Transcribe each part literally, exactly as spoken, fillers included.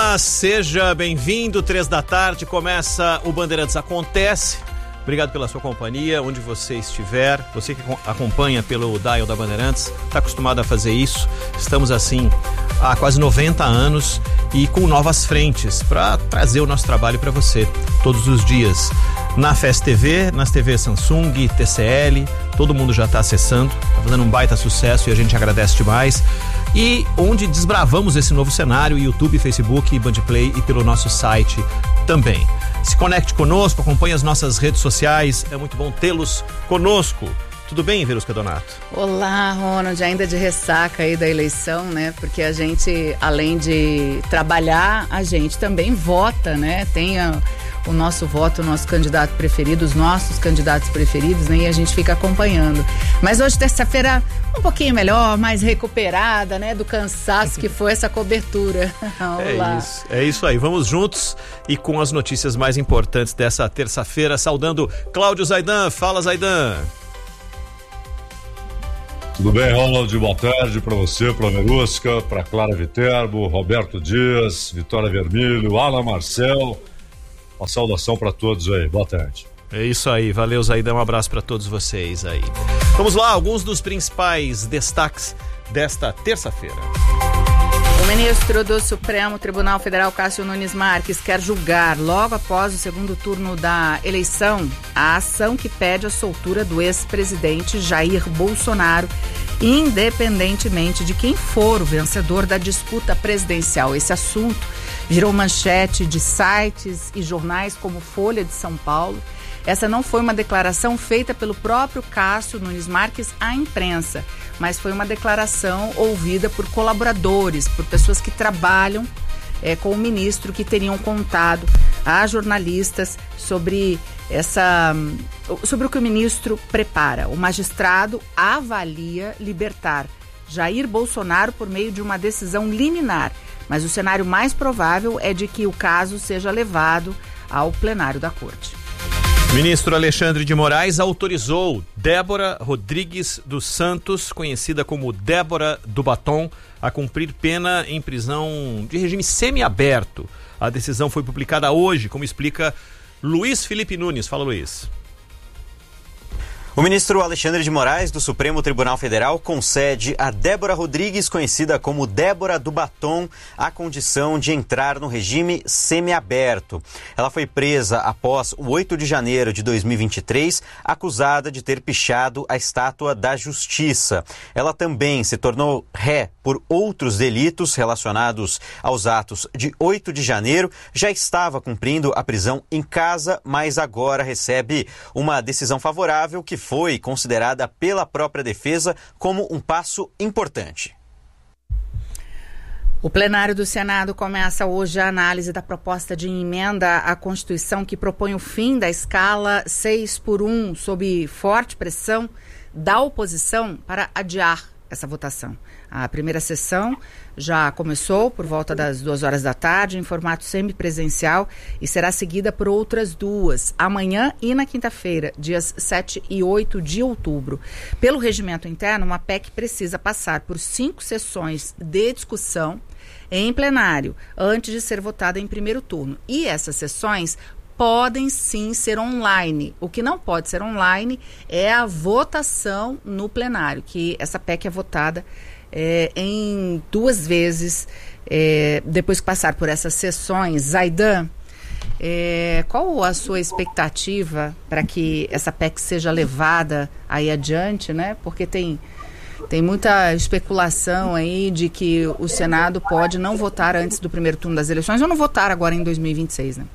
Olá, seja bem-vindo, três da tarde, começa o Bandeirantes Acontece. Obrigado pela sua companhia, onde você estiver. Você que acompanha pelo dial da Bandeirantes, está acostumado a fazer isso. Estamos assim há quase noventa anos e com novas frentes para trazer o nosso trabalho para você todos os dias. Na F E S T V, nas T V Samsung, T C L, todo mundo já está acessando, está fazendo um baita sucesso e a gente agradece demais. E onde desbravamos esse novo cenário, YouTube, Facebook, Bandplay e pelo nosso site também. Se conecte conosco, acompanhe as nossas redes sociais, é muito bom tê-los conosco. Tudo bem, Verusca Donato? Olá, Ronald, ainda de ressaca aí da eleição, né? Porque a gente, além de trabalhar, a gente também vota, né? Tem a, o nosso voto, o nosso candidato preferido, os nossos candidatos preferidos, né? E a gente fica acompanhando. Mas hoje, terça-feira, um pouquinho melhor, mais recuperada, né? Do cansaço que foi essa cobertura. Olá. É isso, é isso aí. Vamos juntos e com as notícias mais importantes dessa terça-feira, saudando Cláudio Zaidan. Fala, Zaidan. Tudo bem, Ronald? Boa tarde para você, para a Verusca, para Clara Viterbo, Roberto Dias, Vitória Vermelho, Alan Marcel. Uma saudação para todos aí. Boa tarde. É isso aí. Valeu, Zaidan. Um abraço para todos vocês aí. Vamos lá, alguns dos principais destaques desta terça-feira. O ministro do Supremo Tribunal Federal, Cássio Nunes Marques, quer julgar, logo após o segundo turno da eleição, a ação que pede a soltura do ex-presidente Jair Bolsonaro, independentemente de quem for o vencedor da disputa presidencial. Esse assunto virou manchete de sites e jornais como Folha de São Paulo. Essa não foi uma declaração feita pelo próprio Cássio Nunes Marques à imprensa, mas foi uma declaração ouvida por colaboradores, por pessoas que trabalham é, com o ministro, que teriam contado a jornalistas sobre, essa, sobre o que o ministro prepara. O magistrado avalia libertar Jair Bolsonaro por meio de uma decisão liminar, mas o cenário mais provável é de que o caso seja levado ao plenário da Corte. Ministro Alexandre de Moraes autorizou Débora Rodrigues dos Santos, conhecida como Débora do Batom, a cumprir pena em prisão de regime semiaberto. A decisão foi publicada hoje, como explica Luiz Felipe Nunes. Fala, Luiz. O ministro Alexandre de Moraes, do Supremo Tribunal Federal, concede a Débora Rodrigues, conhecida como Débora do Batom, a condição de entrar no regime semiaberto. Ela foi presa após o oito de janeiro de dois mil e vinte e três, acusada de ter pichado a Estátua da Justiça. Ela também se tornou ré por outros delitos relacionados aos atos de oito de janeiro. Já estava cumprindo a prisão em casa, mas agora recebe uma decisão favorável que foi considerada pela própria defesa como um passo importante. O plenário do Senado começa hoje a análise da proposta de emenda à Constituição que propõe o fim da escala seis por um, sob forte pressão da oposição para adiar essa votação. A primeira sessão já começou por volta das duas horas da tarde, em formato semipresencial, e será seguida por outras duas, amanhã e na quinta-feira, dias sete e oito de outubro. Pelo regimento interno, uma P E C precisa passar por cinco sessões de discussão em plenário, antes de ser votada em primeiro turno. E essas sessões podem sim ser online. O que não pode ser online é a votação no plenário, que essa P E C é votada é, em duas vezes é, depois que passar por essas sessões. Zaidan, é, qual a sua expectativa para que essa P E C seja levada aí adiante, né? Porque tem, tem muita especulação aí de que o Senado pode não votar antes do primeiro turno das eleições ou não votar agora em dois mil e vinte e seis, né?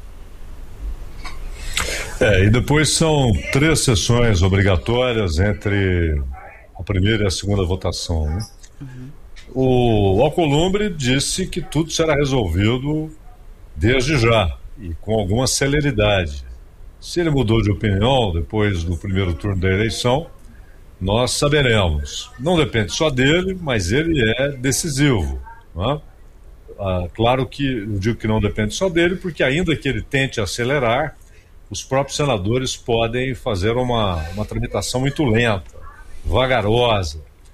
É, e depois são três sessões obrigatórias entre a primeira e a segunda votação, né? Uhum. O Alcolumbre disse que tudo será resolvido desde já e com alguma celeridade. Se ele mudou de opinião depois do primeiro turno da eleição, nós saberemos. Não depende só dele, mas ele é decisivo, né? Ah, claro que eu digo que não depende só dele, porque ainda que ele tente acelerar, os próprios senadores podem fazer uma, uma tramitação muito lenta, vagarosa.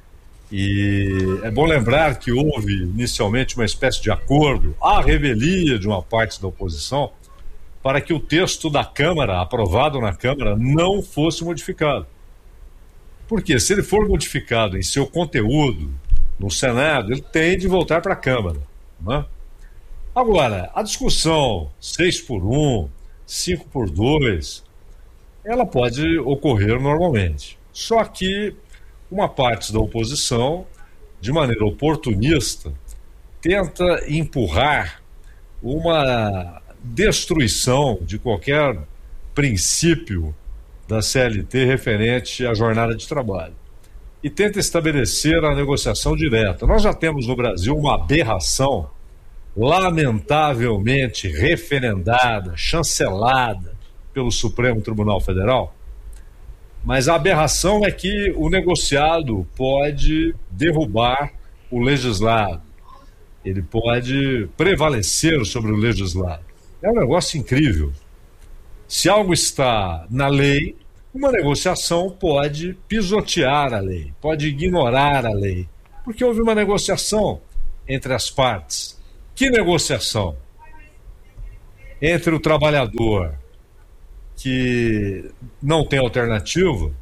E é bom lembrar que houve inicialmente uma espécie de acordo, à revelia de uma parte da oposição, para que o texto da Câmara, aprovado na Câmara, não fosse modificado. Porque se ele for modificado em seu conteúdo no Senado, ele tem de voltar para a Câmara, né? Agora, a discussão seis por um, cinco por dois, ela pode ocorrer normalmente. Só que uma parte da oposição, de maneira oportunista, tenta empurrar uma destruição de qualquer princípio da C L T referente à jornada de trabalho e tenta estabelecer a negociação direta. Nós já temos no Brasil uma aberração lamentavelmente referendada, chancelada pelo Supremo Tribunal Federal, mas a aberração é que o negociado pode derrubar o legislado, ele pode prevalecer sobre o legislado. É um negócio incrível. Se algo está na lei, uma negociação pode pisotear a lei, pode ignorar a lei, porque houve uma negociação entre as partes. Que negociação? Entre o trabalhador que não tem alternativa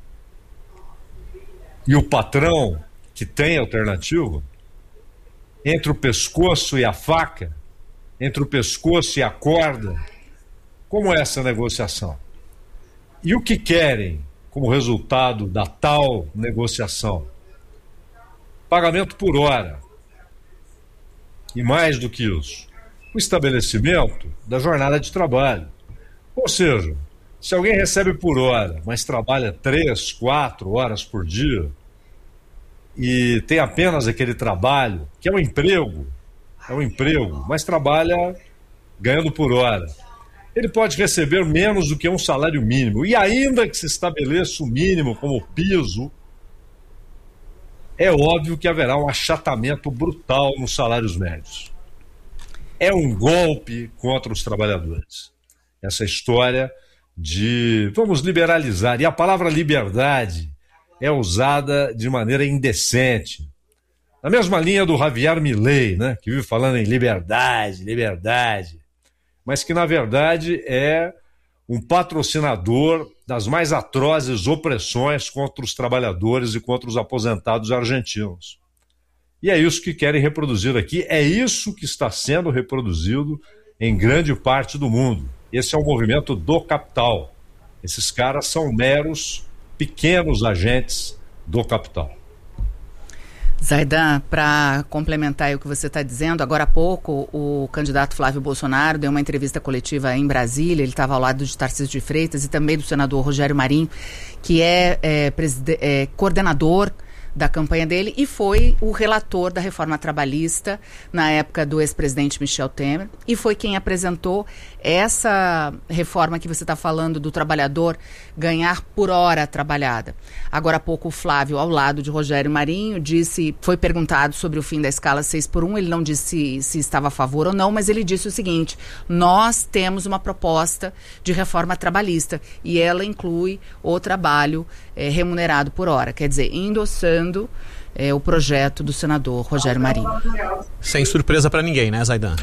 e o patrão que tem alternativa, entre o pescoço e a faca, entre o pescoço e a corda. Como é essa negociação? E o que querem como resultado da tal negociação? Pagamento por hora. E mais do que isso, o estabelecimento da jornada de trabalho. Ou seja, se alguém recebe por hora, mas trabalha três, quatro horas por dia e tem apenas aquele trabalho, que é um emprego, é um emprego, mas trabalha ganhando por hora, ele pode receber menos do que um salário mínimo. E ainda que se estabeleça o mínimo como piso, é óbvio que haverá um achatamento brutal nos salários médios. É um golpe contra os trabalhadores. Essa história de vamos liberalizar, e a palavra liberdade é usada de maneira indecente. Na mesma linha do Javier Milei, né, que vive falando em liberdade, liberdade, mas que na verdade é um patrocinador das mais atrozes opressões contra os trabalhadores e contra os aposentados argentinos. E é isso que querem reproduzir aqui, é isso que está sendo reproduzido em grande parte do mundo. Esse é o movimento do capital. Esses caras são meros, pequenos agentes do capital. Zaidan, para complementar o que você está dizendo, agora há pouco o candidato Flávio Bolsonaro deu uma entrevista coletiva em Brasília, ele estava ao lado de Tarcísio de Freitas e também do senador Rogério Marinho, que é, é, é coordenador da campanha dele e foi o relator da reforma trabalhista na época do ex-presidente Michel Temer e foi quem apresentou essa reforma que você está falando do trabalhador ganhar por hora trabalhada. Agora há pouco o Flávio, ao lado de Rogério Marinho, disse, foi perguntado sobre o fim da escala seis por um, ele não disse se estava a favor ou não, mas ele disse o seguinte: nós temos uma proposta de reforma trabalhista e ela inclui o trabalho é, remunerado por hora, quer dizer, endossando é, o projeto do senador Rogério Marinho. Sem surpresa para ninguém, né, Zaidan?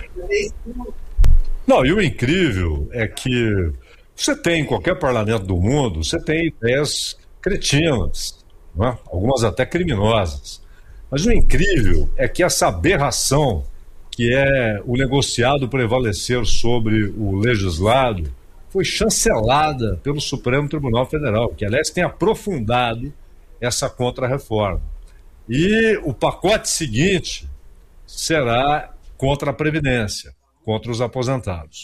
Não, e o incrível é que você tem em qualquer parlamento do mundo, você tem ideias cretinas, não é? Algumas até criminosas. Mas o incrível é que essa aberração, que é o negociado prevalecer sobre o legislado, foi chancelada pelo Supremo Tribunal Federal, que aliás tem aprofundado essa contra-reforma. E o pacote seguinte será contra a Previdência, contra os aposentados.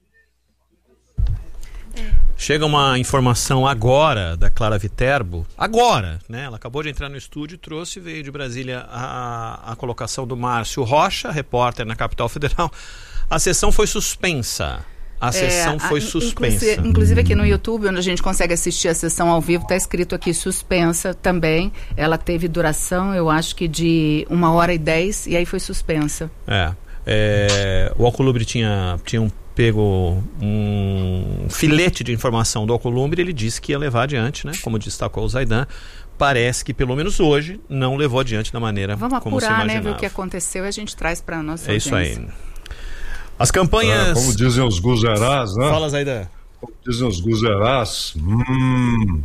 Chega uma informação agora da Clara Viterbo, agora, né? Ela acabou de entrar no estúdio e trouxe, veio de Brasília a, a colocação do Márcio Rocha, repórter na Capital Federal. A sessão foi suspensa. A sessão é, foi a, suspensa. Inclusive, inclusive aqui no YouTube, onde a gente consegue assistir a sessão ao vivo, está escrito aqui suspensa também. Ela teve duração, eu acho que de uma hora e dez, e aí foi suspensa. É. é o Alcolumbre tinha, tinha um pego um filete de informação do Alcolumbre, ele disse que ia levar adiante, né, como destacou o Zaidan, parece que, pelo menos hoje, não levou adiante da maneira Vamos como se apurar, imaginava. né, ver o que aconteceu e a gente traz para a nossa É audiência. isso aí. As campanhas... É, como dizem os guzerás, né? Fala, Zaidan. Como dizem os guzerás. Hum...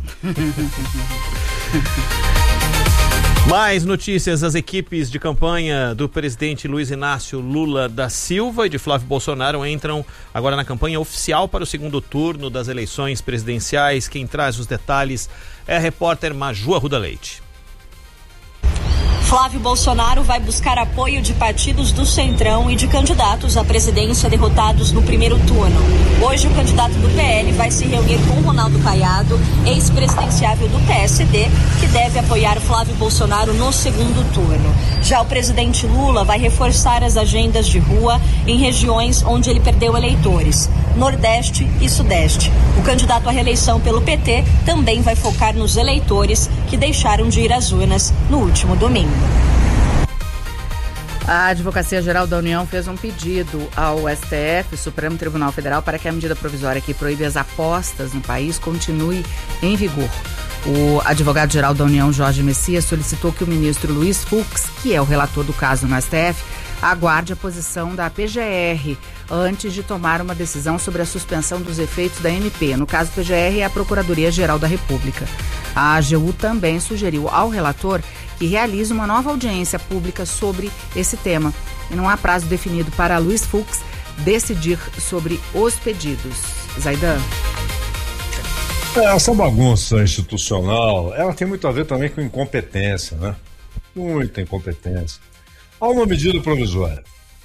Mais notícias: as equipes de campanha do presidente Luiz Inácio Lula da Silva e de Flávio Bolsonaro entram agora na campanha oficial para o segundo turno das eleições presidenciais. Quem traz os detalhes é a repórter Maju Arruda Leite. Flávio Bolsonaro vai buscar apoio de partidos do Centrão e de candidatos à presidência derrotados no primeiro turno. Hoje, o candidato do P L vai se reunir com Ronaldo Caiado, ex-presidenciável do P S D, que deve apoiar Flávio Bolsonaro no segundo turno. Já o presidente Lula vai reforçar as agendas de rua em regiões onde ele perdeu eleitores, Nordeste e Sudeste. O candidato à reeleição pelo P T também vai focar nos eleitores que deixaram de ir às urnas no último domingo. A Advocacia Geral da União fez um pedido ao S T F, Supremo Tribunal Federal, para que a medida provisória que proíbe as apostas no país continue em vigor. O advogado-geral da União, Jorge Messias, solicitou que o ministro Luiz Fux, que é o relator do caso no S T F, aguarde a posição da P G R antes de tomar uma decisão sobre a suspensão dos efeitos da M P. No caso, P G R é a Procuradoria-Geral da República. A A G U também sugeriu ao relator que realize uma nova audiência pública sobre esse tema. E não há prazo definido para Luiz Fux decidir sobre os pedidos. Zaidan. Essa bagunça institucional, ela tem muito a ver também com incompetência, né? Muita incompetência. Há uma medida provisória.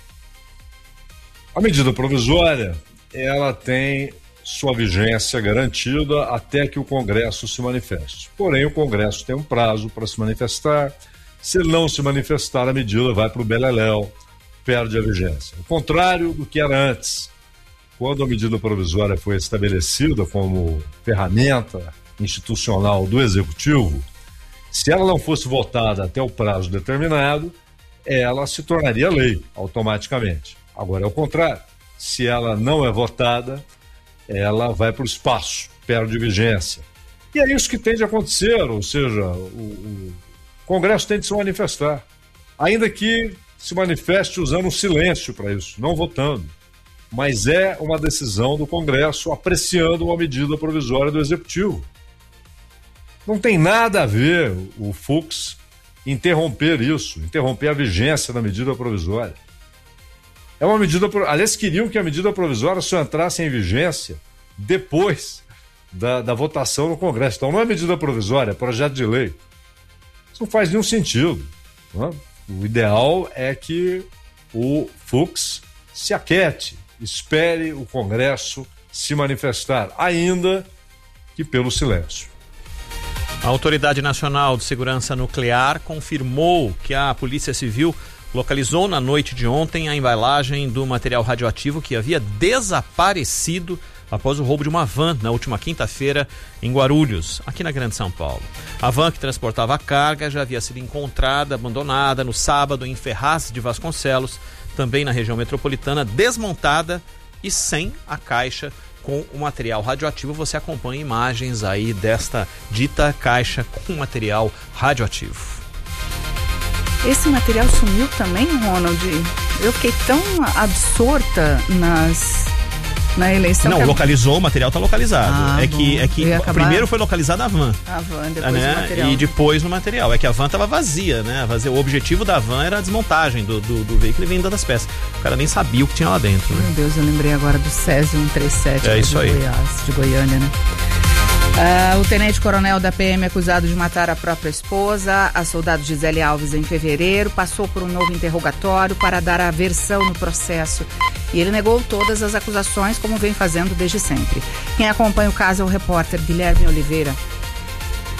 A medida provisória, ela tem sua vigência garantida até que o Congresso se manifeste. Porém, o Congresso tem um prazo para se manifestar. Se ele não se manifestar, a medida vai para o beleléu, perde a vigência. O contrário do que era antes. Quando a medida provisória foi estabelecida como ferramenta institucional do Executivo, se ela não fosse votada até o prazo determinado, ela se tornaria lei automaticamente. Agora é o contrário. Se ela não é votada, ela vai para o espaço, perde vigência. E é isso que tem de acontecer, ou seja, o, o Congresso tem de se manifestar, ainda que se manifeste usando o silêncio para isso, não votando. Mas é uma decisão do Congresso apreciando uma medida provisória do Executivo. Não tem nada a ver o Fux interromper isso, interromper a vigência da medida provisória. É uma medida, aliás, queriam que a medida provisória só entrasse em vigência depois da, da votação no Congresso. Então não é medida provisória, é projeto de lei. Isso não faz nenhum sentido, né? O ideal é que o Fux se aquete, espere o Congresso se manifestar, ainda que pelo silêncio. A Autoridade Nacional de Segurança Nuclear confirmou que a Polícia Civil localizou na noite de ontem a embalagem do material radioativo que havia desaparecido após o roubo de uma van na última quinta-feira em Guarulhos, aqui na Grande São Paulo. A van que transportava a carga já havia sido encontrada, abandonada no sábado em Ferraz de Vasconcelos, também na região metropolitana, desmontada e sem a caixa com o material radioativo. Você acompanha imagens aí desta dita caixa com material radioativo. Esse material sumiu também, Ronald? Eu fiquei tão absorta nas, na eleição. Não, que localizou, o material está localizado. Ah, é que, é que acabar... primeiro foi localizada a van. A van, depois né? o material. E depois no material. É que a van estava vazia, né? O objetivo da van era a desmontagem do, do, do veículo e venda das peças. O cara nem sabia o que tinha lá dentro, né? Meu Deus, eu lembrei agora do Césio cento e trinta e sete é isso de aí. Goiás, de Goiânia, né? Uh, o tenente-coronel da P M acusado de matar a própria esposa, a soldado Gisele Alves, em fevereiro, passou por um novo interrogatório para dar a versão no processo. E ele negou todas as acusações, como vem fazendo desde sempre. Quem acompanha o caso é o repórter Guilherme Oliveira.